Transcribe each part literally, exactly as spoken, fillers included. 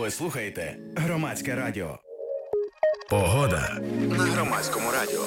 Ви слухаєте Громадське радіо. Погода на Громадському радіо.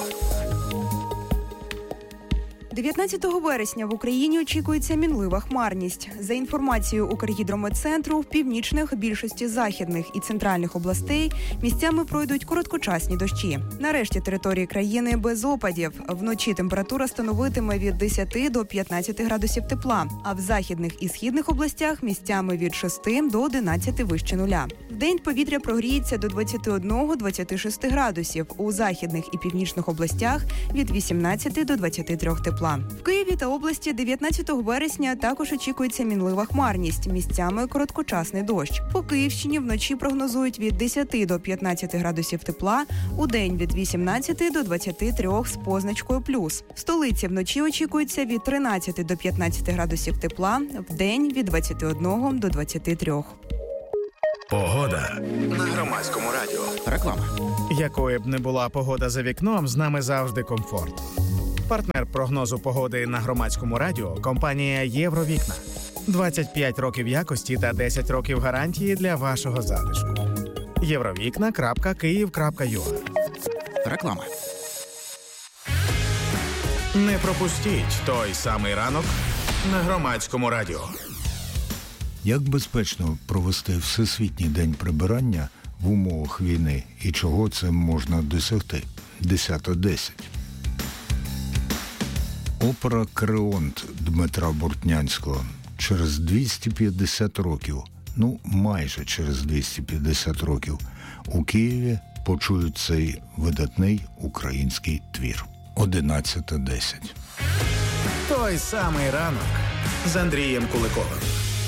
дев'ятнадцятого вересня в Україні очікується мінлива хмарність. За інформацією Укргідрометцентру, в північних, більшості західних і центральних областей місцями пройдуть короткочасні дощі. На решті території країни без опадів. Вночі температура становитиме від десяти до п'ятнадцяти градусів тепла, а в західних і східних областях місцями від шести до одинадцяти вище нуля. Вдень повітря прогріється до двадцяти одного - двадцяти шести градусів, у західних і північних областях від вісімнадцяти до двадцяти трьох тепла. В Києві та області дев'ятнадцятого вересня також очікується мінлива хмарність, місцями короткочасний дощ. По Київщині вночі прогнозують від десяти до п'ятнадцяти градусів тепла, удень від вісімнадцяти до двадцяти трьох з позначкою плюс. В столиці вночі очікується від тринадцяти до п'ятнадцяти градусів тепла, вдень від двадцяти одного до двадцяти трьох. Погода на Громадському радіо. Реклама. Якою б не була погода за вікном, з нами завжди комфорт. Партнер прогнозу погоди на Громадському радіо – компанія «Євровікна». двадцять п'ять років якості та десять років гарантії для вашого затишку. євровікна крапка київ крапка ю а. Реклама. Не пропустіть той самий ранок на Громадському радіо. Як безпечно провести Всесвітній день прибирання в умовах війни і чого цим можна досягти? десята десять. Опера «Креонт» Дмитра Бортнянського через двісті п'ятдесят років, ну майже через двісті п'ятдесят років, у Києві почують цей видатний український твір. одинадцята десять. Той самий ранок з Андрієм Куликовим.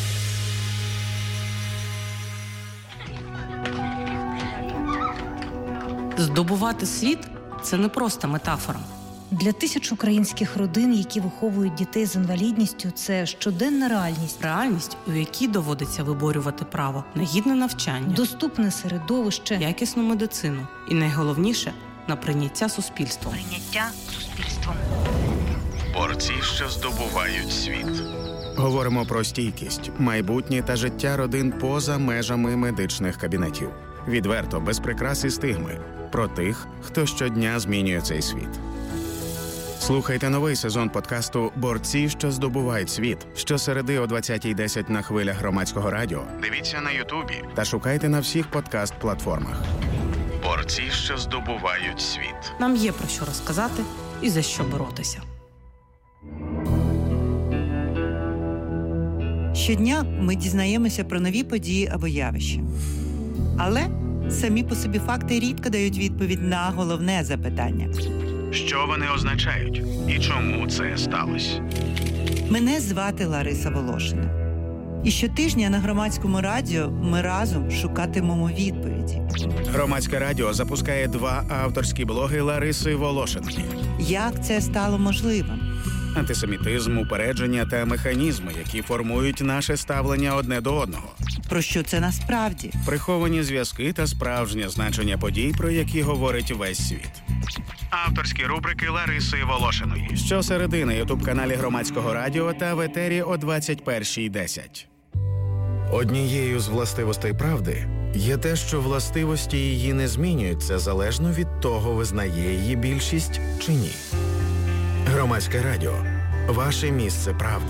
Здобувати світ – це не просто метафора. Для тисяч українських родин, які виховують дітей з інвалідністю, це щоденна реальність. Реальність, у якій доводиться виборювати право на гідне навчання, доступне середовище, якісну медицину і, найголовніше, на прийняття суспільством. Прийняття суспільством. Борці, що здобувають світ. Говоримо про стійкість, майбутнє та життя родин поза межами медичних кабінетів. Відверто, без прикрас і стигми. Про тих, хто щодня змінює цей світ. Слухайте новий сезон подкасту «Борці, що здобувають світ» щосереди о двадцятій десять на хвилях Громадського радіо. Дивіться на Ютубі та шукайте на всіх подкаст-платформах. Борці, що здобувають світ. Нам є про що розказати і за що боротися. Щодня ми дізнаємося про нові події або явища. Але самі по собі факти рідко дають відповідь на головне запитання. Що вони означають і чому це сталося? Мене звати Лариса Волошина. І щотижня на Громадському радіо ми разом шукатимемо відповіді. Громадське радіо запускає два авторські блоги Лариси Волошинки. Як це стало можливим? Антисемітизм, упередження та механізми, які формують наше ставлення одне до одного. Про що це насправді? Приховані зв'язки та справжнє значення подій, про які говорить весь світ. Авторські рубрики Лариси Волошиної. Щосереди на ютуб-каналі Громадського радіо та в етері о двадцять першій десять. Однією з властивостей правди є те, що властивості її не змінюються залежно від того, визнає її більшість чи ні. Громадське радіо. Ваше місце правди.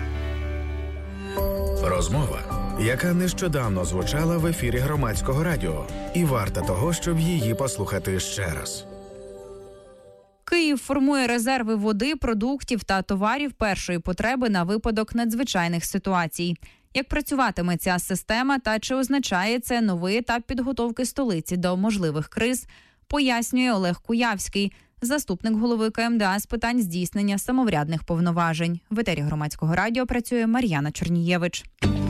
Розмова, яка нещодавно звучала в ефірі Громадського радіо, і варта того, щоб її послухати ще раз. Київ формує резерви води, продуктів та товарів першої потреби на випадок надзвичайних ситуацій. Як працюватиме ця система та чи означає це новий етап підготовки столиці до можливих криз, пояснює Олег Куявський, заступник голови ка ем де а з питань здійснення самоврядних повноважень. В етері Громадського радіо працює Мар'яна Чернієвич.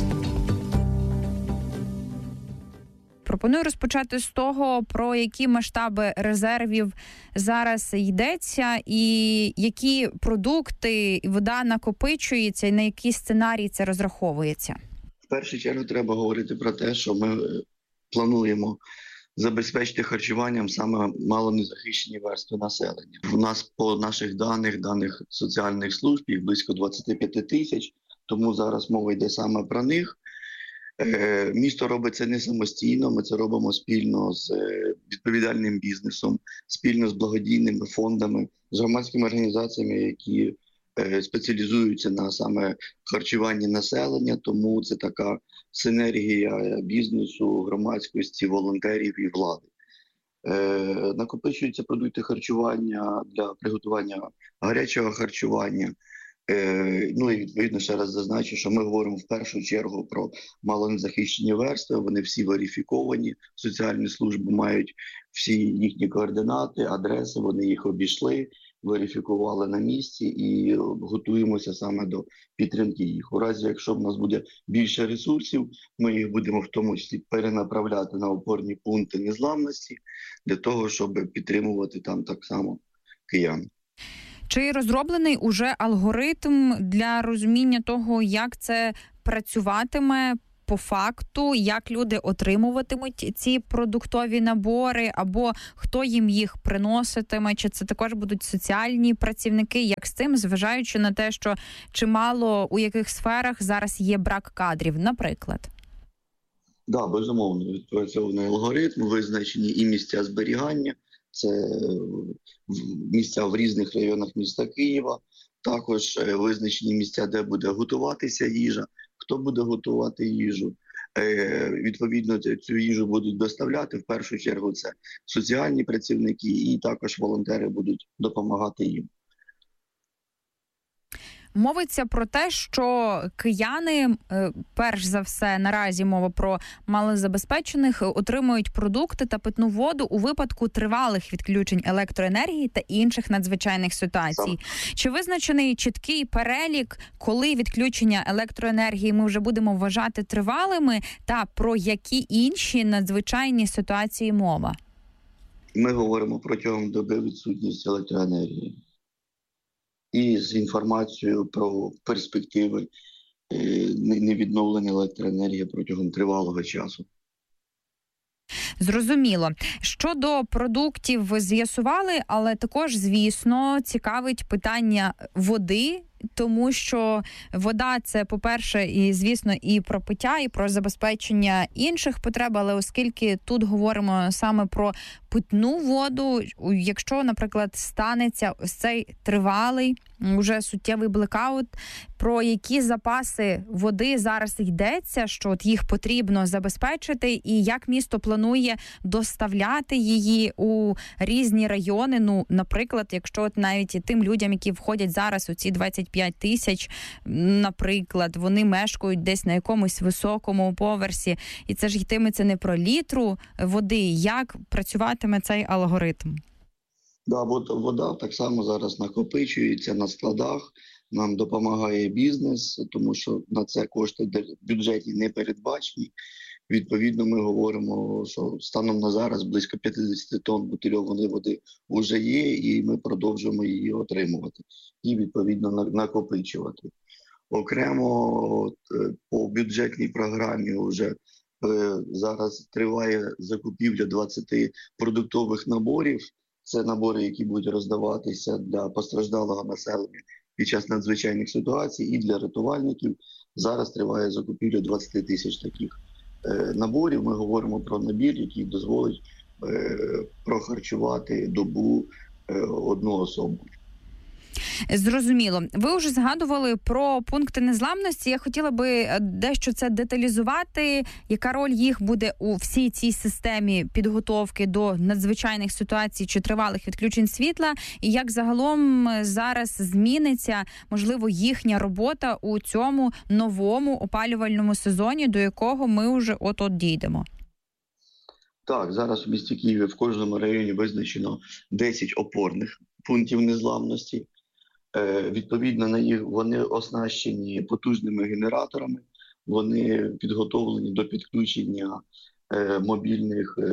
Пропоную розпочати з того, про які масштаби резервів зараз йдеться і які продукти і вода накопичується, і на які сценарії це розраховується. В першу чергу треба говорити про те, що ми плануємо забезпечити харчуванням саме малонезахищені верстви населення. У нас по наших даних, даних соціальних служб, їх близько двадцять п'ять тисяч, тому зараз мова йде саме про них. Місто робить це не самостійно, ми це робимо спільно з відповідальним бізнесом, спільно з благодійними фондами, з громадськими організаціями, які спеціалізуються на саме харчуванні населення, тому це така синергія бізнесу, громадськості, волонтерів і влади. Накопичуються продукти харчування для приготування гарячого харчування. Ну і відповідно ще раз зазначу, що ми говоримо в першу чергу про малонезахищені верстви, вони всі верифіковані, соціальні служби мають всі їхні координати, адреси, вони їх обійшли, верифікували на місці і готуємося саме до підтримки їх. У разі, якщо в нас буде більше ресурсів, ми їх будемо в тому числі перенаправляти на опорні пункти незламності для того, щоб підтримувати там так само киян. Чи розроблений уже алгоритм для розуміння того, як це працюватиме по факту, як люди отримуватимуть ці продуктові набори, або хто їм їх приноситиме, чи це також будуть соціальні працівники, як з цим, зважаючи на те, що чимало у яких сферах зараз є брак кадрів, наприклад? Так, да, безумовно, відпрацьований алгоритм, визначені і місця зберігання, це місця в різних районах міста Києва, також визначені місця, де буде готуватися їжа, хто буде готувати їжу. Відповідно, цю їжу будуть доставляти, в першу чергу це соціальні працівники і також волонтери будуть допомагати їм. Мовиться про те, що кияни, перш за все, наразі мова про малозабезпечених, отримують продукти та питну воду у випадку тривалих відключень електроенергії та інших надзвичайних ситуацій. Чи визначений чіткий перелік, коли відключення електроенергії ми вже будемо вважати тривалими, та про які інші надзвичайні ситуації мова? Ми говоримо протягом доби відсутність електроенергії. І з інформацією про перспективи невідновлення електроенергії протягом тривалого часу. Зрозуміло. Щодо продуктів з'ясували, але також, звісно, цікавить питання води, тому що вода – це, по-перше, і, звісно, і про пиття, і про забезпечення інших потреб, але оскільки тут говоримо саме про питну воду, якщо, наприклад, станеться ось цей тривалий, уже суттєвий блекаут, про які запаси води зараз йдеться, що от їх потрібно забезпечити, і як місто планує доставляти її у різні райони, ну, наприклад, якщо от навіть і тим людям, які входять зараз у ці двадцять п'ять тисяч, наприклад, вони мешкають десь на якомусь високому поверсі, і це ж йтиметься не про літру води, як працюватиме цей алгоритм? Да, вода так само зараз накопичується на складах, нам допомагає бізнес, тому що на це кошти в бюджеті не передбачені. Відповідно, ми говоримо, що станом на зараз близько п'ятдесят тонн бутильованої води вже є, і ми продовжуємо її отримувати і, відповідно, накопичувати. Окремо по бюджетній програмі вже зараз триває закупівля двадцяти продуктових наборів. Це набори, які будуть роздаватися для постраждалого населення під час надзвичайних ситуацій і для рятувальників. Зараз триває закупівля двадцять тисяч таких е, наборів. Ми говоримо про набір, який дозволить е, прохарчувати добу е, одну особу. Зрозуміло. Ви вже згадували про пункти незламності. Я хотіла би дещо це деталізувати. Яка роль їх буде у всій цій системі підготовки до надзвичайних ситуацій чи тривалих відключень світла? І як загалом зараз зміниться, можливо, їхня робота у цьому новому опалювальному сезоні, до якого ми вже от-от дійдемо? Так, зараз в місті Києві в кожному районі визначено десять опорних пунктів незламності. Е, відповідно, на їх вони оснащені потужними генераторами, вони підготовлені до підключення е, мобільних е,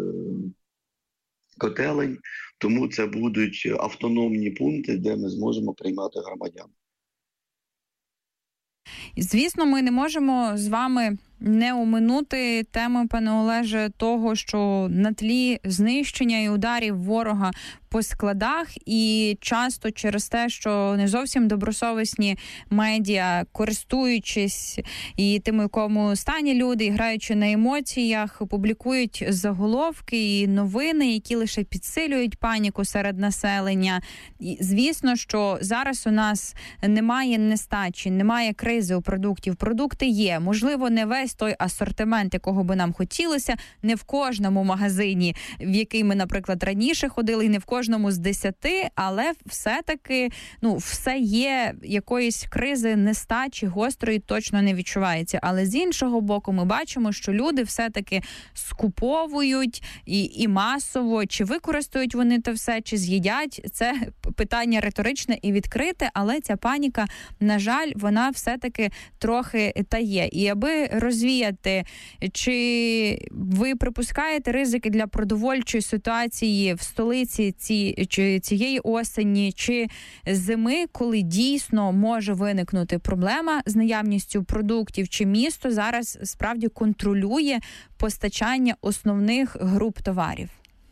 котелень, тому це будуть автономні пункти, де ми зможемо приймати громадян. Звісно, ми не можемо з вами не оминути теми, пане Олеже, того, що на тлі знищення і ударів ворога по складах, і часто через те, що не зовсім добросовісні медіа, користуючись і тим, у якому стані люди, і граючи на емоціях, публікують заголовки і новини, які лише підсилюють паніку серед населення. І, звісно, що зараз у нас немає нестачі, немає кризи у продуктів. Продукти є. Можливо, не весь той асортимент, якого би нам хотілося, не в кожному магазині, в який ми, наприклад, раніше ходили, і не в кожному з десяти, але все-таки, ну, все є, якоїсь кризи, нестачі, гострої точно не відчувається. Але з іншого боку, ми бачимо, що люди все-таки скуповують і, і масово, чи використають вони те все, чи з'їдять. Це питання риторичне і відкрите, але ця паніка, на жаль, вона все-таки трохи та є. І аби розвіяти, чи ви припускаєте ризики для продовольчої ситуації в столиці ці чи цієї осені, чи зими, коли дійсно може виникнути проблема з наявністю продуктів, чи місто зараз справді контролює постачання основних груп товарів?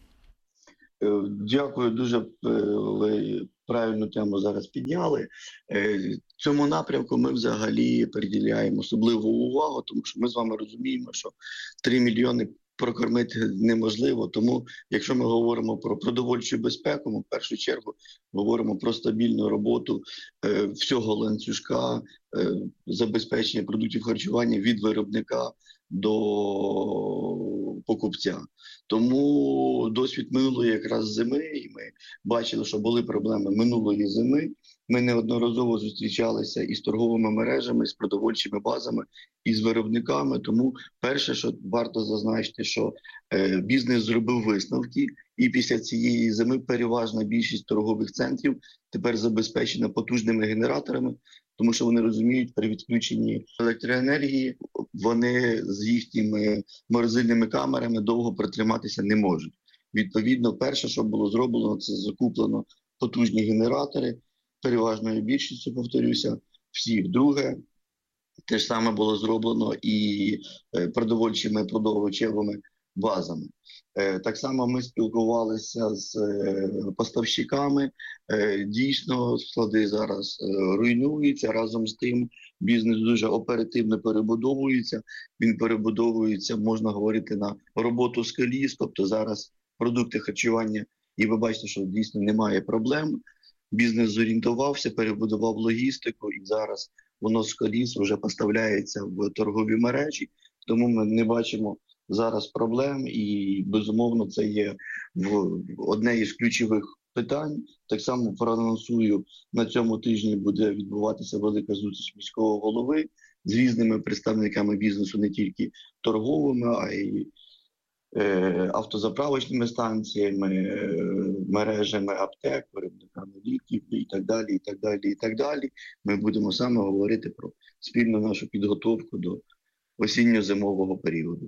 Дякую, дуже ви правильну тему зараз підняли. Цьому напрямку ми взагалі приділяємо особливу увагу, тому що ми з вами розуміємо, що три мільйони прокормити неможливо, тому якщо ми говоримо про продовольчу безпеку, ми в першу чергу говоримо про стабільну роботу е, всього ланцюжка, е, забезпечення продуктів харчування від виробника до покупця. Тому досвід минулої якраз зими, і ми бачили, що були проблеми минулої зими. Ми неодноразово зустрічалися із торговими мережами, з продовольчими базами, і з виробниками. Тому перше, що варто зазначити, що е, бізнес зробив висновки, і після цієї зими переважна більшість торгових центрів тепер забезпечена потужними генераторами, тому що вони розуміють, при відключенні електроенергії вони з їхніми морозильними камерами довго протриматися не можуть. Відповідно, перше, що було зроблено, це закуплено потужні генератори, переважною більшістю, повторюся, всіх. Друге, те ж саме було зроблено і продовольчими продовольчими базами. Так само ми спілкувалися з поставщиками. Дійсно, склади зараз руйнуються. Разом з тим, бізнес дуже оперативно перебудовується. Він перебудовується, можна говорити, на роботу з коліс. Тобто зараз продукти харчування, і ви бачите, що дійсно немає проблем. Бізнес зорієнтувався, перебудував логістику, і зараз воно з коліс вже поставляється в торгові мережі. Тому ми не бачимо зараз проблем, і, безумовно, це є в одне із ключових питань. Так само проанонсую, на цьому тижні буде відбуватися велика зустріч міського голови з різними представниками бізнесу, не тільки торговими, а й автозаправочними станціями, мережами аптек, виробниками ліків і так далі, і так далі, і так далі. Ми будемо саме говорити про спільну нашу підготовку до осінньо-зимового періоду.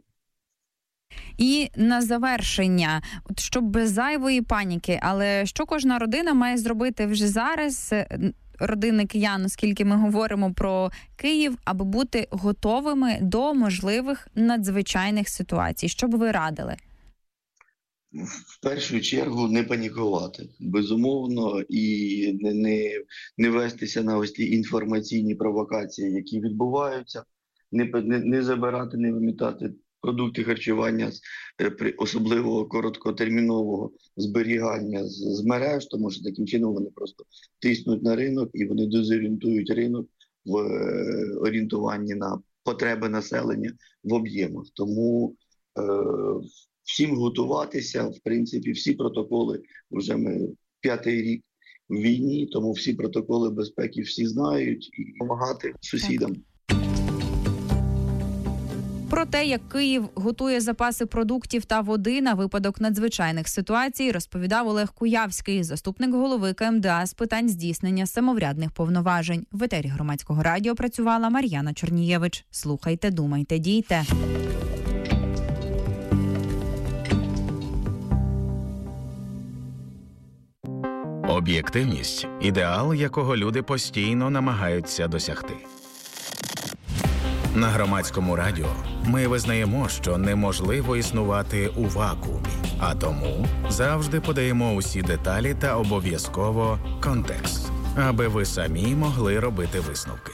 І на завершення, от щоб без зайвої паніки, але що кожна родина має зробити вже зараз, родини киян, оскільки ми говоримо про Київ, аби бути готовими до можливих надзвичайних ситуацій? Що б ви радили? В першу чергу не панікувати, безумовно, і не, не, не вестися на ось ті інформаційні провокації, які відбуваються, не, не, не забирати, не вимітати продукти харчування, особливо короткотермінового зберігання з, з мереж, тому що таким чином вони просто тиснуть на ринок і вони дезорієнтують ринок в орієнтуванні на потреби населення в об'ємах. Тому е, всім готуватися, в принципі, всі протоколи, вже ми п'ятий рік в війні, тому всі протоколи безпеки всі знають і допомагати сусідам. Так. Про те, як Київ готує запаси продуктів та води на випадок надзвичайних ситуацій, розповідав Олег Куявський, заступник голови ка ем де а з питань здійснення самоврядних повноважень. В етері Громадського радіо працювала Мар'яна Чорнієвич. Слухайте, думайте, дійте. Об'єктивність – ідеал, якого люди постійно намагаються досягти. На Громадському радіо ми визнаємо, що неможливо існувати у вакуумі, а тому завжди подаємо усі деталі та обов'язково контекст, аби ви самі могли робити висновки.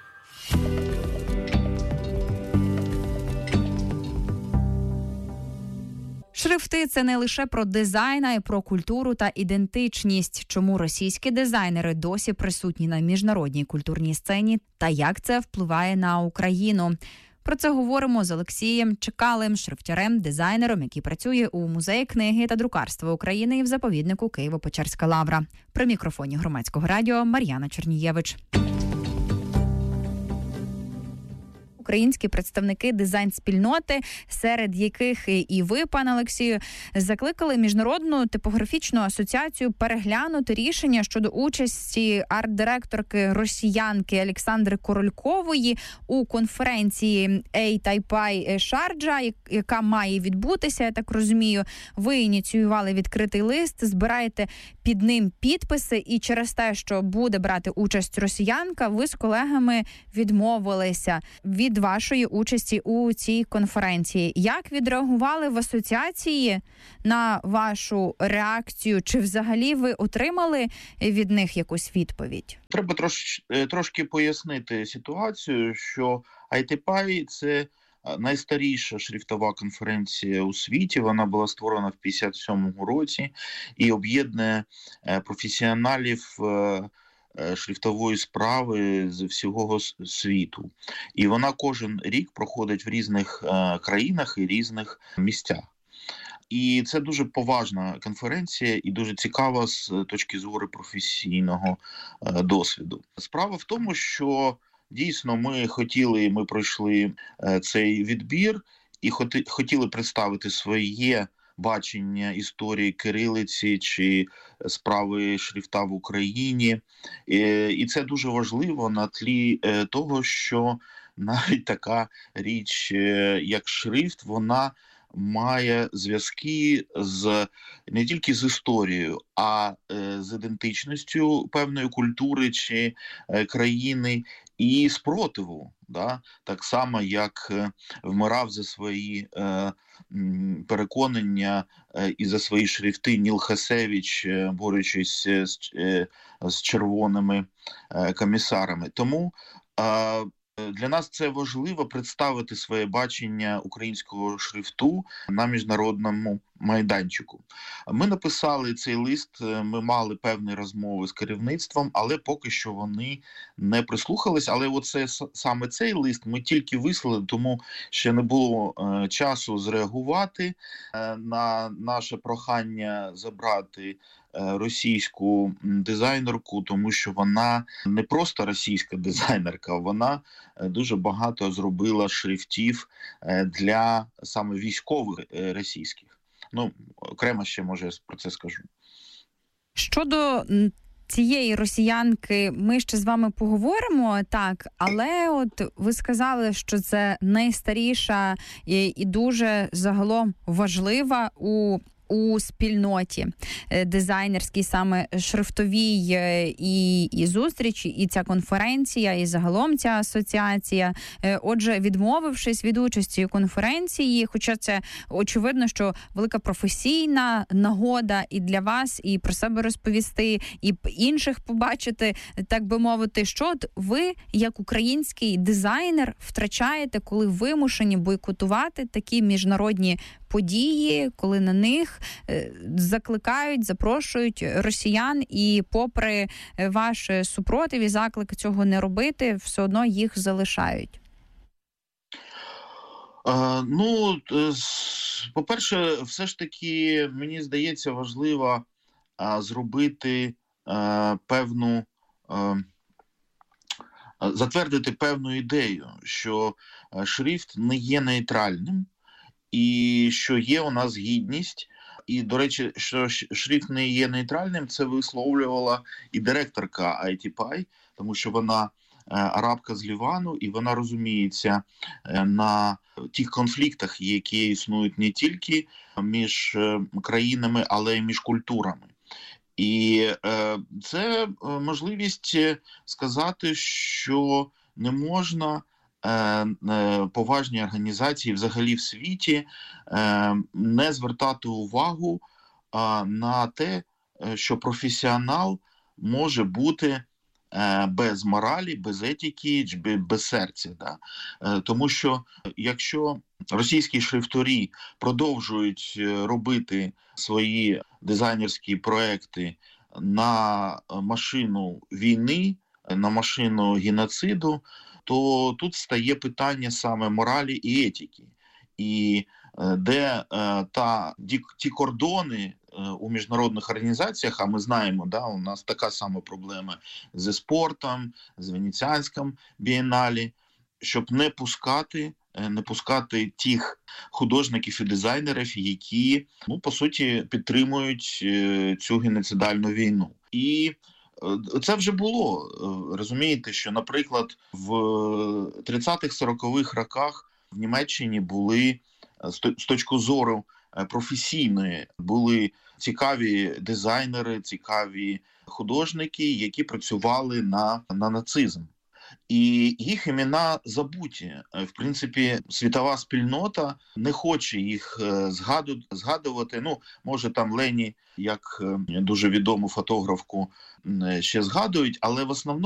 Шрифти – це не лише про дизайн, а й про культуру та ідентичність. Чому російські дизайнери досі присутні на міжнародній культурній сцені та як це впливає на Україну? Про це говоримо з Олексієм Чекалим, шрифтярем, дизайнером, який працює у Музеї книги та друкарства України і в заповіднику Києво-Печерська лавра. При мікрофоні Громадського радіо Мар'яна Чернієвич. Українські представники дизайн-спільноти, серед яких і ви, пане Олексію, закликали Міжнародну типографічну асоціацію переглянути рішення щодо участі арт-директорки росіянки Олександри Королькової у конференції «Ей-Тайпай Шарджа», яка має відбутися, я так розумію. Ви ініціювали відкритий лист, збираєте під ним підписи, і через те, що буде брати участь росіянка, ви з колегами відмовилися від вашої участі у цій конференції. Як відреагували в асоціації на вашу реакцію? Чи взагалі ви отримали від них якусь відповідь? Треба трош, трошки пояснити ситуацію, що ей-Тайпай – це найстаріша шрифтова конференція у світі. Вона була створена в п'ятдесят сьомому році і об'єднує професіоналів шрифтової справи з всього світу. І вона кожен рік проходить в різних е, країнах і різних місцях. І це дуже поважна конференція і дуже цікава з точки зору професійного е, досвіду. Справа в тому, що дійсно ми хотіли, ми пройшли е, цей відбір і хоти, хотіли представити своє бачення історії кирилиці чи справи шрифта в Україні. І це дуже важливо на тлі того, що навіть така річ, як шрифт, вона має зв'язки з не тільки з історією, а з ідентичністю певної культури чи країни і спротиву. Да? Так само, як вмирав за свої е, переконання е, і за свої шрифти Ніл Хасевич, е, борючись з, е, з червоними е, комісарами. Тому е, для нас це важливо представити своє бачення українського шрифту на міжнародному майданчику. Ми написали цей лист, ми мали певні розмови з керівництвом, але поки що вони не прислухались. Але оце саме цей лист ми тільки вислали, тому ще не було е, часу зреагувати е, на наше прохання забрати російську дизайнерку, тому що вона не просто російська дизайнерка, вона дуже багато зробила шрифтів для саме військових російських. Ну, окремо ще, може, про це скажу. Щодо цієї росіянки ми ще з вами поговоримо, так, але от ви сказали, що це найстаріша і, і дуже загалом важлива у у спільноті дизайнерській, саме шрифтовій і, і зустрічі, і ця конференція, і загалом ця асоціація. Отже, відмовившись від участі у конференції, хоча це очевидно, що велика професійна нагода і для вас, і про себе розповісти, і інших побачити, так би мовити, що от ви, як український дизайнер, втрачаєте, коли вимушені бойкотувати такі міжнародні події, коли на них закликають, запрошують росіян, і попри ваш супротив і заклик цього не робити, все одно їх залишають? А, ну, по-перше, все ж таки, мені здається, важливо а, зробити а, певну, а, затвердити певну ідею, що шрифт не є нейтральним, і що є у нас гідність. І, до речі, що шрифт не є нейтральним, це висловлювала і директорка ей-Тайпай, тому що вона арабка з Лівану, і вона розуміється на тих конфліктах, які існують не тільки між країнами, але й між культурами. І це можливість сказати, що не можна поважні організації взагалі в світі не звертати увагу на те, що професіонал може бути без моралі, без етики, без серця. Да? Тому що якщо російські шрифтарі продовжують робити свої дизайнерські проекти на машину війни, на машину геноциду, то тут стає питання саме моралі і етики. І де та, ті кордони у міжнародних організаціях, а ми знаємо, да, у нас така сама проблема зі спортом, з Венеціанським бієналі, щоб не пускати, не пускати тих художників і дизайнерів, які, ну, по суті, підтримують цю геноцидальну війну. І це вже було, розумієте, що, наприклад, в тридцятих-сорокових роках в Німеччині були, з точки зору професійної, були цікаві дизайнери, цікаві художники, які працювали на, на нацизм. І їх імена забуті. В принципі, світова спільнота не хоче їх згадувати. Ну, може, там Лені, як дуже відому фотографку, ще згадують, але в основному